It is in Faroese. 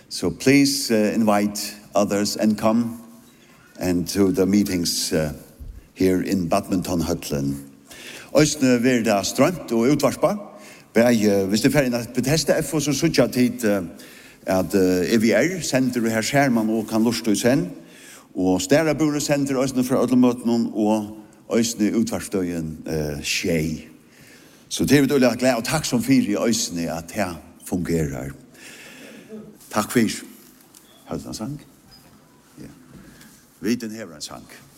So please invite others and come and to the meetings here in Badmintonhallen. Østene vil det strømt og utvarspa. Hvis det er ferdig at Bethesda FO så sutja tid at EVR sender her skjerman og kan lusta ut sen. Og stærre burde sender østene fra ødelmøtenen og østene utvarsstøyen skjei. Så det er vi dårlig glad og takk som fyr i østene at det fungerer. Takk for. Har du en sang? Ja. Vi den her en sang.